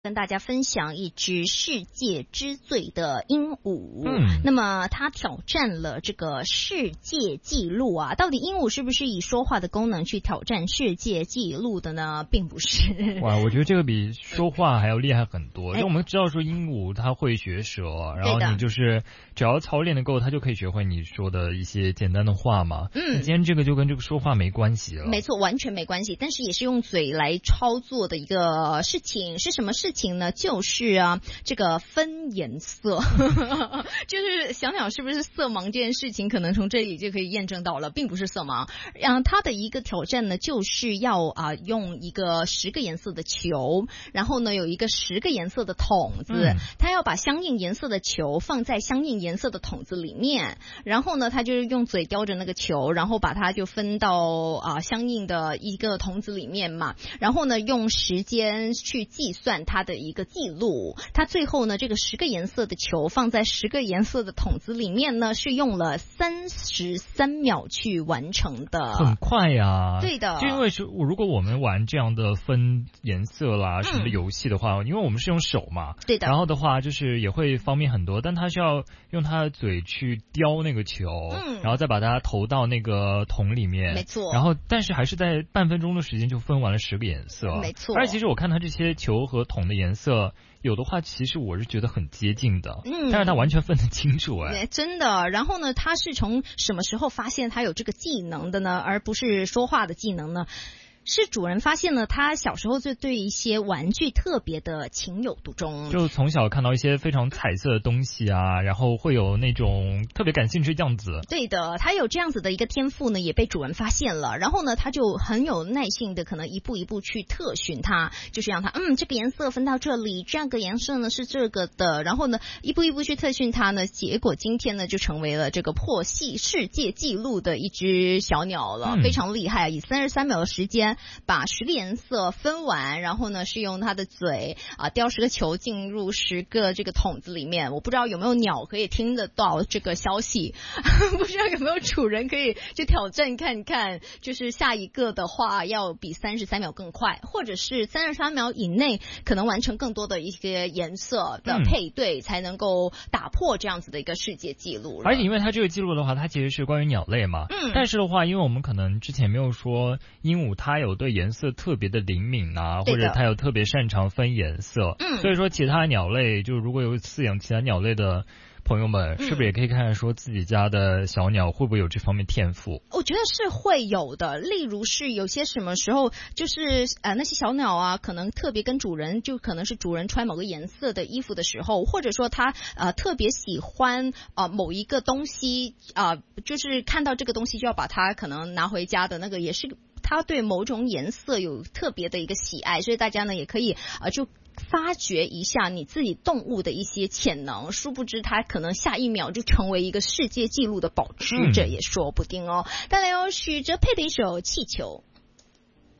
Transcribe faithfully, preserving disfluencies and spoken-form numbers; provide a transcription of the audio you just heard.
跟大家分享一只世界之最的鹦鹉， 嗯， 那么它挑战了这个世界纪录啊！到底鹦鹉是不是以说话的功能去挑战世界纪录的呢？并不是。 哇，我觉得这个比说话还要厉害很多。 哎、 因为我们知道说鹦鹉它会学舌，然后你就是只要操练的够，它就可以学会你说的一些简单的话嘛。 嗯， 今天这个就跟这个说话没关系了。 没错，完全没关系，但是也是用嘴来操作的一个事情，是什么事情呢？就是啊，这个分颜色，就是小鸟是不是色盲这件事情，可能从这里就可以验证到了，并不是色盲。然后它的一个挑战呢，就是要啊用一个十个颜色的球，然后呢有一个十个颜色的桶子，嗯、它要把相应颜色的球放在相应颜色的桶子里面，然后呢，它就是用嘴叼着那个球，然后把它就分到啊相应的一个桶子里面嘛，然后呢用时间去计算它的一个记录，它最后呢，这个十个颜色的球放在十个颜色的桶子里面呢，是用了三十三秒去完成的， 很快呀。 对的， 就因为是如果我们玩这样的分颜色啦什么的游戏的话，嗯、因为我们是用手嘛， 对的， 然后的话就是也会方便很多，但他需要用他的嘴去叼那个球，嗯，然后再把它投到那个桶里面， 没错， 然后但是还是在半分钟的时间就分完了十个颜色， 没错。 而且其实我看它这些球和桶的颜色。有的话，其实我是觉得很接近的，嗯，但是他完全分得清楚哎， 真的。然后呢，他是从什么时候发现他有这个技能的呢？而不是说话的技能呢？是主人发现了他小时候就对一些玩具特别的情有独钟， 就从小看到一些非常彩色的东西啊，然后会有那种特别感兴趣的样子。 对的，他有这样子的一个天赋呢，也被主人发现了。然后呢，他就很有耐性的，可能一步一步去特训他，就是让他嗯这个颜色分到这里，这样个颜色呢是这个的。然后呢，一步一步去特训他呢，结果今天呢就成为了这个破系世界纪录的一只小鸟了，嗯、非常厉害，以三十三秒的时间。把十个颜色分完，然后呢是用它的嘴啊叼十个球进入十个这个桶子里面。我不知道有没有鸟可以听得到这个消息，不知道有没有主人可以去挑战看看，就是下一个的话要比三十三秒更快，或者是三十三秒以内可能完成更多的一些颜色的配对，嗯、才能够打破这样子的一个世界纪录。 而且因为它这个记录的话，它其实是关于鸟类嘛，嗯，但是的话，因为我们可能之前没有说鹦鹉它有对颜色特别的灵敏啊，或者它有特别擅长分颜色，嗯，所以说其他鸟类，就如果有饲养其他鸟类的朋友们，是不是也可以看看说自己家的小鸟会不会有这方面天赋？ 我觉得是会有的，例如是有些什么时候，就是呃那些小鸟啊，可能特别跟主人，就可能是主人穿某个颜色的衣服的时候，或者说它呃特别喜欢啊、呃、某一个东西啊、呃，就是看到这个东西就要把它可能拿回家的那个，也是。他对某种颜色有特别的一个喜爱，所以大家呢也可以呃就发掘一下你自己动物的一些潜能，殊不知它可能下一秒就成为一个世界纪录的保持者也说不定哦。带来由许哲佩的一首《气球》。